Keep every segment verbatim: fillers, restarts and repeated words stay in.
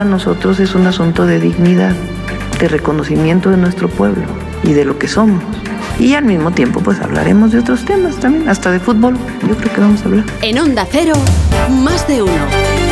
Para nosotros es un asunto de dignidad, de reconocimiento de nuestro pueblo y de lo que somos. Y al mismo tiempo pues hablaremos de otros temas también, hasta de fútbol, yo creo que vamos a hablar. En Onda Cero, Más de Uno.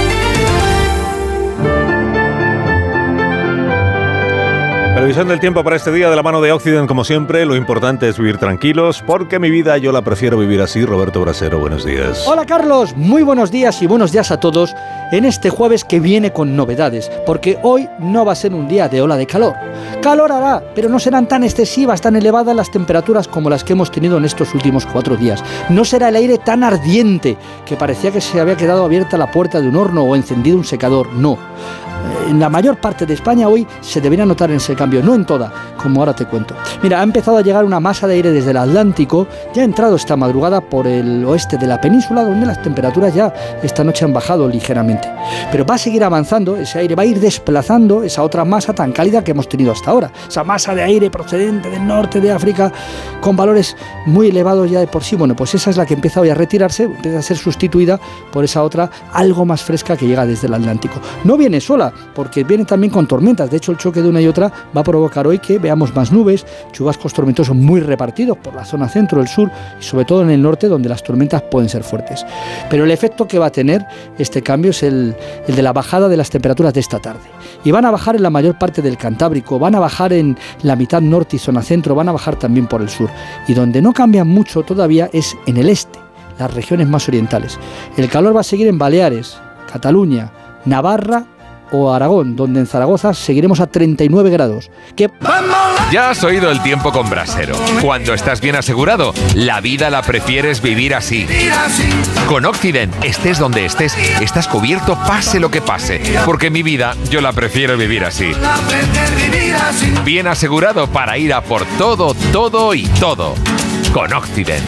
Previsión del tiempo para este día de la mano de Occident, como siempre. Lo importante es vivir tranquilos, porque mi vida yo la prefiero vivir así. Roberto Brasero, buenos días. Hola Carlos, muy buenos días y buenos días a todos en este jueves que viene con novedades, porque hoy no va a ser un día de ola de calor. Calor hará, pero no serán tan excesivas, tan elevadas las temperaturas como las que hemos tenido en estos últimos cuatro días. No será el aire tan ardiente que parecía que se había quedado abierta la puerta de un horno o encendido un secador, no. En la mayor parte de España hoy se debería notar en ese cambio, no en toda, como ahora te cuento. Mira, ha empezado a llegar una masa de aire desde el Atlántico, ya ha entrado esta madrugada por el oeste de la península, donde las temperaturas ya esta noche han bajado ligeramente. Pero va a seguir avanzando, ese aire va a ir desplazando esa otra masa tan cálida que hemos tenido hasta ahora. Esa masa de aire procedente del norte de África, con valores muy elevados ya de por sí. Bueno, pues esa es la que empieza hoy a retirarse, empieza a ser sustituida por esa otra algo más fresca que llega desde el Atlántico. No viene sola, porque viene también con tormentas. De hecho, el choque de una y otra va a provocar hoy que veamos más nubes, chubascos tormentosos muy repartidos por la zona centro, el sur y sobre todo en el norte, donde las tormentas pueden ser fuertes. Pero el efecto que va a tener este cambio es el, el de la bajada de las temperaturas de esta tarde. Y van a bajar en la mayor parte del Cantábrico, van a bajar en la mitad norte y zona centro, van a bajar también por el sur. Y donde no cambian mucho todavía es en el este, las regiones más orientales. El calor va a seguir en Baleares, Cataluña, Navarra o Aragón, donde en Zaragoza seguiremos a treinta y nueve grados. ¿Qué? Ya has oído el tiempo con Brasero. Cuando estás bien asegurado, la vida la prefieres vivir así. Con Occident, estés donde estés, estás cubierto pase lo que pase. Porque mi vida yo la prefiero vivir así. Bien asegurado para ir a por todo, todo y todo. Con Occident.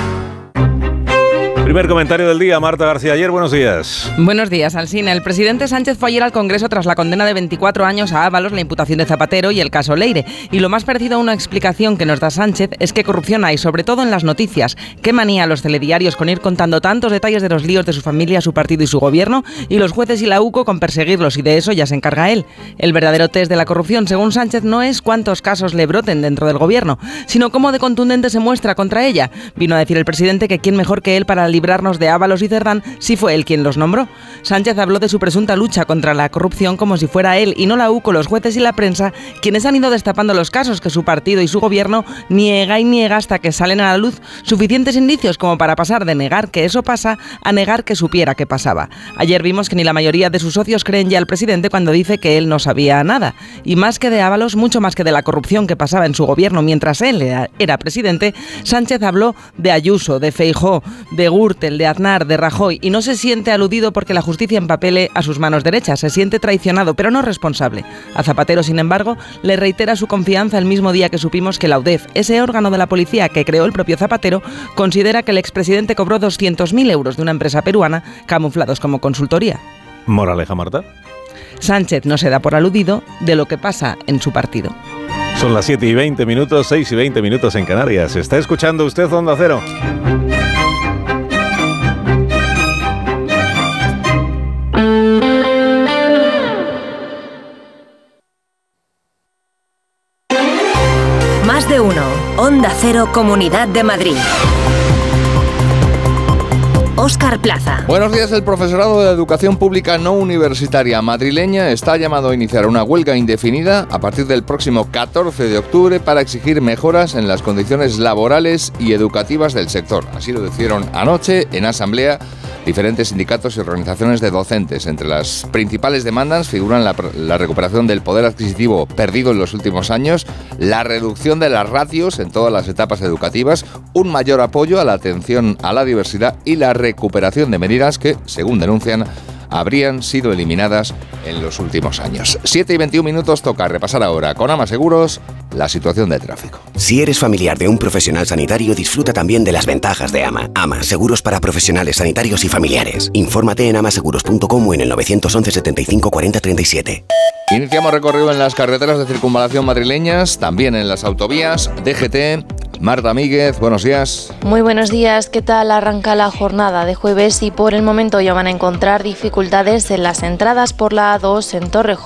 Primer comentario del día, Marta García Ayer, buenos días. Buenos días, Alsina. El presidente Sánchez fue ayer al Congreso tras la condena de veinticuatro años a Ábalos, la imputación de Zapatero y el caso Leire. Y lo más parecido a una explicación que nos da Sánchez es que corrupción hay, sobre todo en las noticias. Qué manía los telediarios con ir contando tantos detalles de los líos de su familia, su partido y su gobierno, y los jueces y la U C O con perseguirlos, y de eso ya se encarga él. El verdadero test de la corrupción, según Sánchez, no es cuántos casos le broten dentro del gobierno, sino cómo de contundente se muestra contra ella. Vino a decir el presidente que quién mejor que él para librarnos de Ábalos y Cerdán si fue él quien los nombró. Sánchez habló de su presunta lucha contra la corrupción como si fuera él y no la U C O, los jueces y la prensa quienes han ido destapando los casos que su partido y su gobierno niega y niega hasta que salen a la luz suficientes indicios como para pasar de negar que eso pasa a negar que supiera que pasaba. Ayer vimos que ni la mayoría de sus socios creen ya al presidente cuando dice que él no sabía nada. Y más que de Ábalos, mucho más que de la corrupción que pasaba en su gobierno mientras él era presidente, Sánchez habló de Ayuso, de Feijóo, de Gürtel, de Aznar, de Rajoy, y no se siente aludido porque la justicia empapele a sus manos derechas, se siente traicionado, pero no responsable. A Zapatero, sin embargo, le reitera su confianza el mismo día que supimos que la U D E F, ese órgano de la policía que creó el propio Zapatero, considera que el expresidente cobró doscientos mil euros de una empresa peruana camuflados como consultoría. Moraleja, Marta. Sánchez no se da por aludido de lo que pasa en su partido. Son las siete y veinte minutos, seis y veinte minutos en Canarias. ¿Está escuchando usted Onda Cero? Más de uno. Onda Cero, Comunidad de Madrid. Óscar Plaza. Buenos días. El profesorado de Educación Pública No Universitaria madrileña está llamado a iniciar una huelga indefinida a partir del próximo catorce de octubre para exigir mejoras en las condiciones laborales y educativas del sector. Así lo dijeron anoche en asamblea diferentes sindicatos y organizaciones de docentes. Entre las principales demandas figuran la, la recuperación del poder adquisitivo perdido en los últimos años, la reducción de las ratios en todas las etapas educativas, un mayor apoyo a la atención a la diversidad y la recuperación de medidas que, según denuncian, habrían sido eliminadas en los últimos años. siete y veintiún minutos, toca repasar ahora con Ama Seguros la situación del tráfico. Si eres familiar de un profesional sanitario, disfruta también de las ventajas de Ama. Ama, seguros para profesionales sanitarios y familiares. Infórmate en amaseguros punto com o en el nueve once setenta y cinco cuarenta treinta y siete. Iniciamos recorrido en las carreteras de circunvalación madrileñas, también en las autovías. D G T Marta Míguez, buenos días. Muy buenos días, ¿qué tal arranca la jornada de jueves? Y por el momento ya van a encontrar dificultades en las entradas por la A dos en Torrejón